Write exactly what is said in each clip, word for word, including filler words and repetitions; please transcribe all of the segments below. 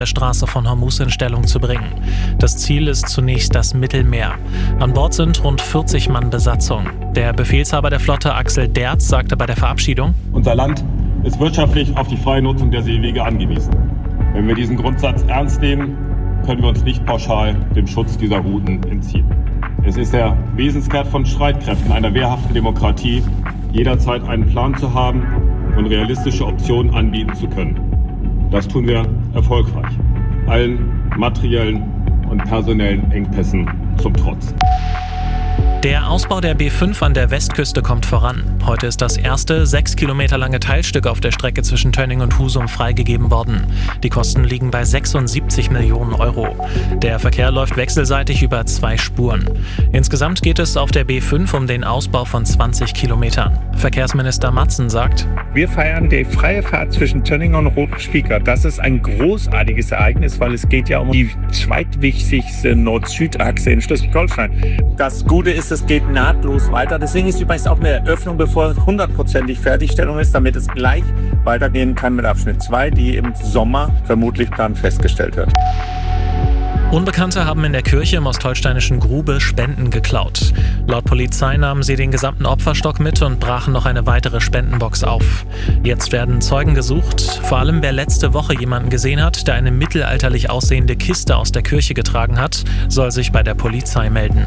der Straße von Hormuz in Stellung zu bringen. Das Ziel ist zunächst das Mittelmeer. An Bord sind rund vierzig Mann Besatzung. Der Befehlshaber der Flotte, Axel Derz, sagte bei der Verabschiedung: Unser Land ist wirtschaftlich auf die freie Nutzung der Seewege angewiesen. Wenn wir diesen Grundsatz ernst nehmen, können wir uns nicht pauschal dem Schutz dieser Routen entziehen. Es ist der Wesenskern von Streitkräften einer wehrhaften Demokratie, jederzeit einen Plan zu haben und realistische Optionen anbieten zu können. Das tun wir erfolgreich, allen materiellen und personellen Engpässen zum Trotz. Der Ausbau der B fünf an der Westküste kommt voran. Heute ist das erste sechs Kilometer lange Teilstück auf der Strecke zwischen Tönning und Husum freigegeben worden. Die Kosten liegen bei sechsundsiebzig Millionen Euro. Der Verkehr läuft wechselseitig über zwei Spuren. Insgesamt geht es auf der B fünf um den Ausbau von zwanzig Kilometern. Verkehrsminister Matzen sagt: Wir feiern die freie Fahrt zwischen Tönning und Rotspieker. Das ist ein großartiges Ereignis, weil es geht ja um die zweitwichtigste Nord-Süd-Achse in Schleswig-Holstein. Das Gute ist, es geht nahtlos weiter. Deswegen ist übrigens auch eine Eröffnung, bevor hundertprozentig Fertigstellung ist, damit es gleich weitergehen kann mit Abschnitt zwei, die im Sommer vermutlich plan festgestellt wird. Unbekannte haben in der Kirche im ostholsteinischen Grube Spenden geklaut. Laut Polizei nahmen sie den gesamten Opferstock mit und brachen noch eine weitere Spendenbox auf. Jetzt werden Zeugen gesucht. Vor allem wer letzte Woche jemanden gesehen hat, der eine mittelalterlich aussehende Kiste aus der Kirche getragen hat, soll sich bei der Polizei melden.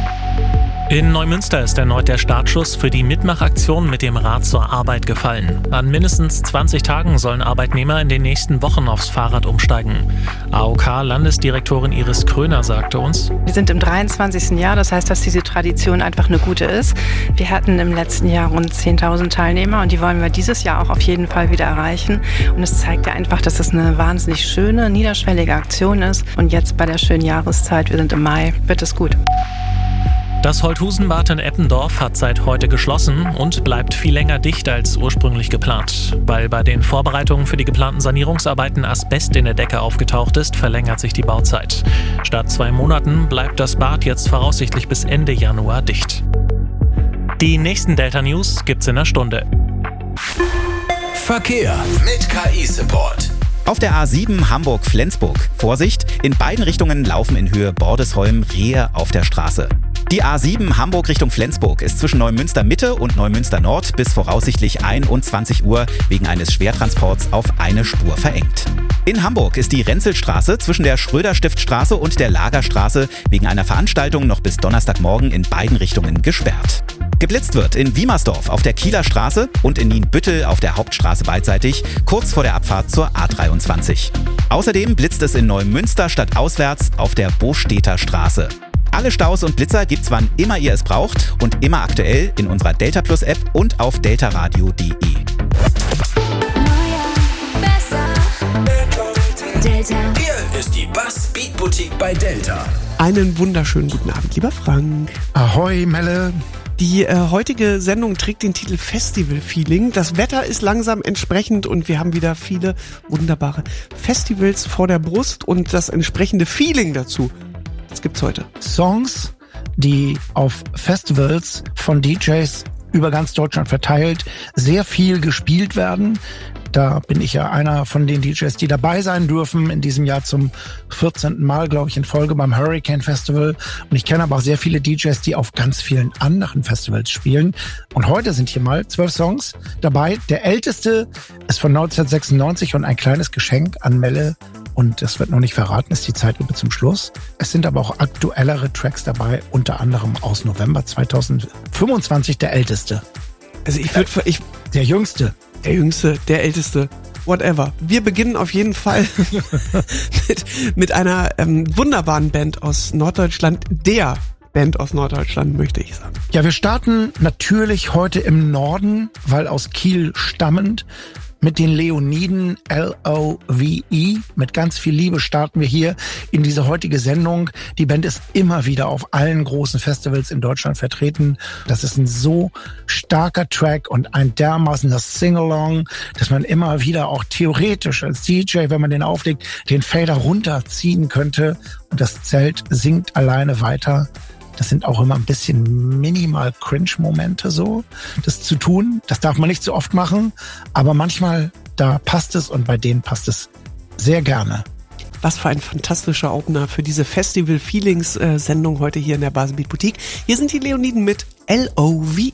In Neumünster ist erneut der Startschuss für die Mitmachaktion mit dem Rad zur Arbeit gefallen. An mindestens zwanzig Tagen sollen Arbeitnehmer in den nächsten Wochen aufs Fahrrad umsteigen. A O K-Landesdirektorin Iris Kröner sagte uns: Wir sind im dreiundzwanzigsten Jahr, das heißt, dass diese Tradition einfach eine gute ist. Wir hatten im letzten Jahr rund zehntausend Teilnehmer und die wollen wir dieses Jahr auch auf jeden Fall wieder erreichen. Und es zeigt ja einfach, dass es eine wahnsinnig schöne, niederschwellige Aktion ist. Und jetzt bei der schönen Jahreszeit, wir sind im Mai, wird es gut. Das Holthusenbad in Eppendorf hat seit heute geschlossen und bleibt viel länger dicht als ursprünglich geplant. Weil bei den Vorbereitungen für die geplanten Sanierungsarbeiten Asbest in der Decke aufgetaucht ist, verlängert sich die Bauzeit. Statt zwei Monaten bleibt das Bad jetzt voraussichtlich bis Ende Januar dicht. Die nächsten Delta News gibt's in einer Stunde. Verkehr mit K I-Support. Auf der A sieben Hamburg-Flensburg. Vorsicht, in beiden Richtungen laufen in Höhe Bordesholm Rehe auf der Straße. Die A sieben Hamburg Richtung Flensburg ist zwischen Neumünster Mitte und Neumünster Nord bis voraussichtlich einundzwanzig Uhr wegen eines Schwertransports auf eine Spur verengt. In Hamburg ist die Renzelstraße zwischen der Schröder-Stiftstraße und der Lagerstraße wegen einer Veranstaltung noch bis Donnerstagmorgen in beiden Richtungen gesperrt. Geblitzt wird in Wiemersdorf auf der Kieler Straße und in Nienbüttel auf der Hauptstraße beidseitig, kurz vor der Abfahrt zur A dreiundzwanzig. Außerdem blitzt es in Neumünster stadtauswärts auf der Bostädter Straße. Alle Staus und Blitzer gibt's, wann immer ihr es braucht und immer aktuell in unserer Delta Plus App und auf deltaradio punkt de. Delta. Hier ist die Bass Beat Boutique bei Delta. Einen wunderschönen guten Abend, lieber Frank. Ahoi, Melle. Die äh, heutige Sendung trägt den Titel Festival-Feeling. Das Wetter ist langsam entsprechend und wir haben wieder viele wunderbare Festivals vor der Brust und das entsprechende Feeling dazu. Das gibt's heute. Songs, die auf Festivals von D Js über ganz Deutschland verteilt sehr viel gespielt werden. Da bin ich ja einer von den D Js, die dabei sein dürfen in diesem Jahr zum vierzehnten Mal, glaube ich, in Folge beim Hurricane Festival. Und ich kenne aber auch sehr viele D Js, die auf ganz vielen anderen Festivals spielen. Und heute sind hier mal zwölf Songs dabei. Der älteste ist von neunzehnhundertsechsundneunzig und ein kleines Geschenk an Melle. Und das wird noch nicht verraten, ist die Zeitlupe zum Schluss. Es sind aber auch aktuellere Tracks dabei, unter anderem aus November zweitausendfünfundzwanzig, der älteste. Also ich würde... Ich, der jüngste. Der jüngste, der älteste, whatever. Wir beginnen auf jeden Fall mit, mit einer ähm, wunderbaren Band aus Norddeutschland. Der Band aus Norddeutschland, möchte ich sagen. Ja, wir starten natürlich heute im Norden, weil aus Kiel stammend. Mit den Leoniden, L O V E. Mit ganz viel Liebe starten wir hier in diese heutige Sendung. Die Band ist immer wieder auf allen großen Festivals in Deutschland vertreten. Das ist ein so starker Track und ein dermaßener Sing-Along, dass man immer wieder auch theoretisch als D J, wenn man den auflegt, den Fader runterziehen könnte. Und das Zelt singt alleine weiter. Das sind auch immer ein bisschen minimal Cringe-Momente so, das zu tun. Das darf man nicht so oft machen, aber manchmal, da passt es und bei denen passt es sehr gerne. Was für ein fantastischer Opener für diese Festival-Feelings-Sendung heute hier in der Baselbeat Boutique. Hier sind die Leoniden mit L O V